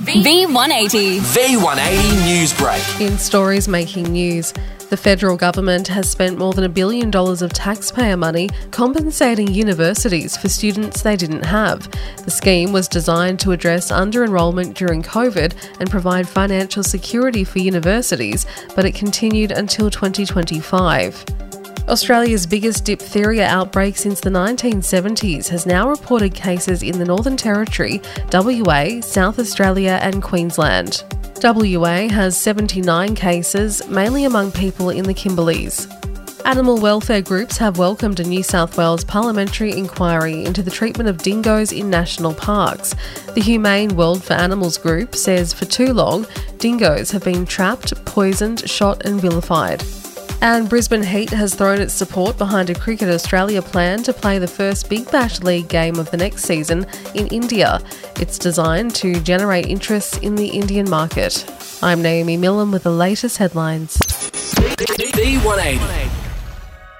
V180. V180 News Break. In stories making news, the federal government has spent more than $1 billion of taxpayer money compensating universities for students they didn't have. The scheme was designed to address under-enrolment during COVID and provide financial security for universities, but it continued until 2025. Australia's biggest diphtheria outbreak since the 1970s has now reported cases in the Northern Territory, WA, South Australia and Queensland. WA has 79 cases, mainly among people in the Kimberleys. Animal welfare groups have welcomed a New South Wales parliamentary inquiry into the treatment of dingoes in national parks. The Humane World for Animals group says for too long, dingoes have been trapped, poisoned, shot and vilified. And Brisbane Heat has thrown its support behind a Cricket Australia plan to play the first Big Bash League game of the next season in India. It's designed to generate interest in the Indian market. I'm Naomi Millam with the latest headlines. V180.